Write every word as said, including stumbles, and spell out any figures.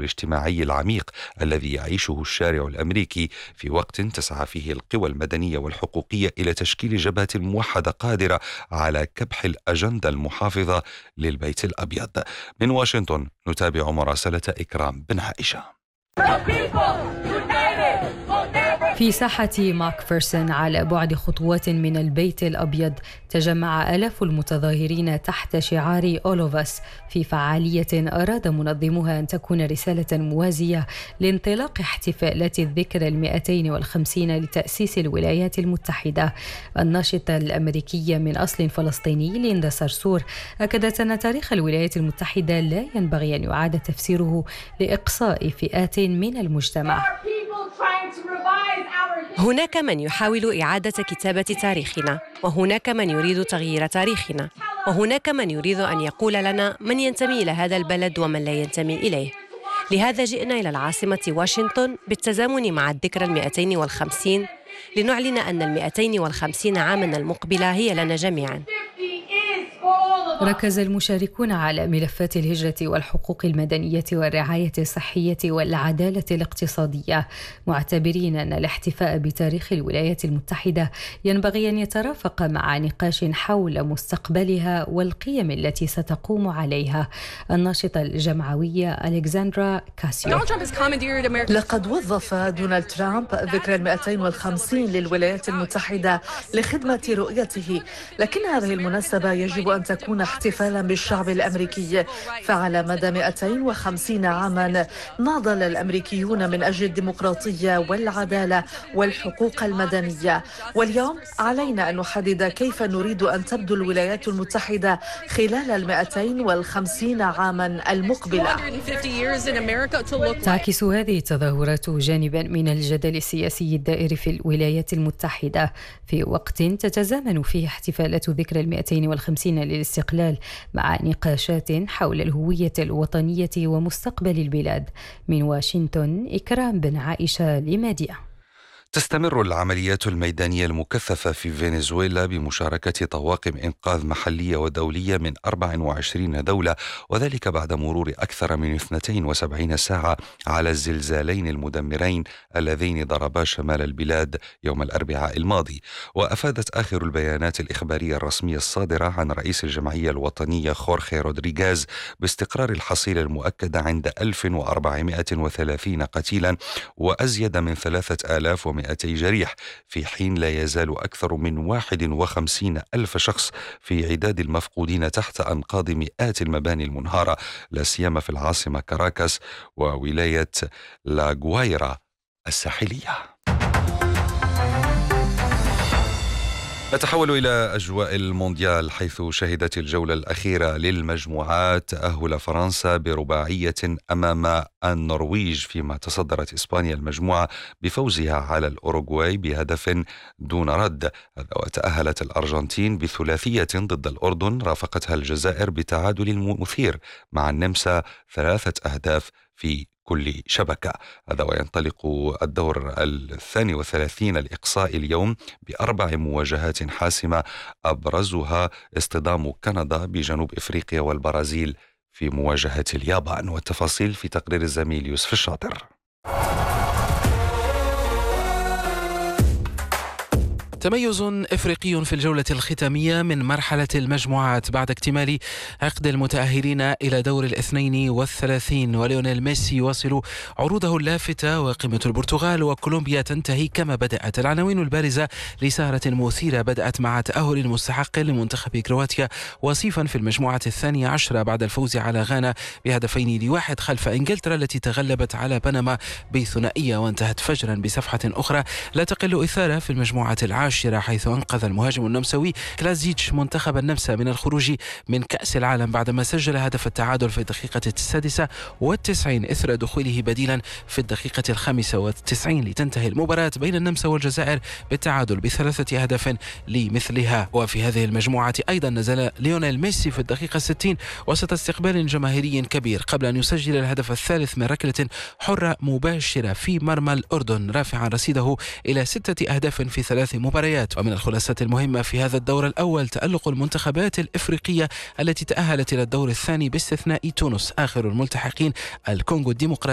الاجتماعي العميق الذي يعيشه الشارع الأمريكي في وقت تسعى فيه القوى المدنية والحقوقية إلى تشكيل جبهة موحدة قادرة على كبح الأجندة المحافظة للبيت الأبيض. من واشنطن نتابع مراسلة إكرام بن عائشة. في ساحة ماكفيرسون على بعد خطوات من البيت الأبيض تجمع آلاف المتظاهرين تحت شعار أولوفاس في فعالية أراد منظموها أن تكون رسالة موازية لانطلاق احتفالات الذكرى المئتين والخمسين لتأسيس الولايات المتحدة. الناشطة الأمريكية من أصل فلسطيني ليندا صرصور أكدت أن تاريخ الولايات المتحدة لا ينبغي أن يعاد تفسيره لإقصاء فئات من المجتمع. هناك من يحاول إعادة كتابة تاريخنا، وهناك من يريد تغيير تاريخنا، وهناك من يريد أن يقول لنا من ينتمي إلى هذا البلد ومن لا ينتمي إليه. لهذا جئنا إلى العاصمة واشنطن بالتزامن مع الذكرى المئتين والخمسين لنعلن أن المئتين والخمسين عاماً المقبلة هي لنا جميعاً. ركز المشاركون على ملفات الهجرة والحقوق المدنية والرعاية الصحية والعدالة الاقتصادية، معتبرين أن الاحتفاء بتاريخ الولايات المتحدة ينبغي أن يترافق مع نقاش حول مستقبلها والقيم التي ستقوم عليها. الناشطة الجمعوية ألكسندرا كاسيو: لقد وظف دونالد ترامب ذكرى المئتين والخمسين للولايات المتحدة لخدمة رؤيته، لكن هذه المناسبة يجب أن تكون احتفالا بالشعب الأمريكي. فعلى مدى مئتين وخمسين عاما ناضل الأمريكيون من أجل الديمقراطية والعدالة والحقوق المدنية، واليوم علينا أن نحدد كيف نريد أن تبدو الولايات المتحدة خلال المئتين والخمسين عاما المقبلة. تعكس هذه التظاهرات جانبا من الجدل السياسي الدائر في الولايات المتحدة في وقت تتزامن فيه احتفالات ذكرى المئتين والخمسين للاستقلال مع نقاشات حول الهوية الوطنية ومستقبل البلاد. من واشنطن إكرام بن عائشة لماديا. تستمر العمليات الميدانية المكثفة في فنزويلا بمشاركة طواقم إنقاذ محلية ودولية من أربع وعشرين دولة، وذلك بعد مرور أكثر من اثنتين وسبعين ساعة على الزلزالين المدمرين اللذين ضربا شمال البلاد يوم الأربعاء الماضي. وأفادت آخر البيانات الإخبارية الرسمية الصادرة عن رئيس الجمعية الوطنية خورخي رودريغاز باستقرار الحصيلة المؤكدة عند ألف وأربعمائة وثلاثين قتيلا وأزيد من ثلاثة آلاف ومئتين جريح، في حين لا يزال أكثر من واحد وخمسين ألف شخص في عداد المفقودين تحت أنقاض مئات المباني المنهارة، لا سيما في العاصمة كاراكاس وولاية لاغوايرا الساحلية. نتحول إلى أجواء المونديال، حيث شهدت الجولة الأخيرة للمجموعات تأهل فرنسا برباعية أمام النرويج، فيما تصدرت إسبانيا المجموعة بفوزها على الأوروغواي بهدف دون رد. وتأهلت الأرجنتين بثلاثية ضد الأردن رافقتها الجزائر بتعادل مثير مع النمسا ثلاثة أهداف في كل شبكة. هذا وينطلق الدور الثاني والثلاثين الإقصاء اليوم بأربع مواجهات حاسمة، أبرزها اصطدام كندا بجنوب إفريقيا والبرازيل في مواجهة اليابان. والتفاصيل في تقرير الزميل يوسف الشاطر. تميز إفريقي في الجولة الختامية من مرحلة المجموعات بعد اكتمال عقد المتأهلين إلى دور الاثنين والثلاثين، وليونيل ميسي يواصل عروضه اللافتة، وقمة البرتغال وكولومبيا تنتهي كما بدأت. العناوين البارزة لسهرة مثيرة بدأت مع تأهل مستحق لمنتخب كرواتيا وصيفا في المجموعة الثانية عشرة بعد الفوز على غانا بهدفين لواحد خلف إنجلترا التي تغلبت على بنما بثنائية وانتهت فجرا بصفحة أخرى لا تقل إثارة في المجموعة العاشرة، حيث أنقذ المهاجم النمساوي كلازيتش منتخب النمسا من الخروج من كأس العالم بعدما سجل هدف التعادل في الدقيقة السادسة والتسعين إثر دخوله بديلا في الدقيقة الخامسة والتسعين لتنتهي المباراة بين النمسا والجزائر بالتعادل بثلاثة أهداف لمثلها. وفي هذه المجموعة أيضا نزل ليونيل ميسي في الدقيقة الستين وسط استقبال جماهيري كبير قبل أن يسجل الهدف الثالث من ركلة حرة مباشرة في مرمى الأردن، رافعا رصيده إلى ستة أهداف في ثلاث مباريات. ومن الخلاصات المهمة في هذا الدور الأول تألق المنتخبات الإفريقية التي تأهلت إلى الدور الثاني باستثناء تونس، آخر الملتحقين الكونغو الديمقراطي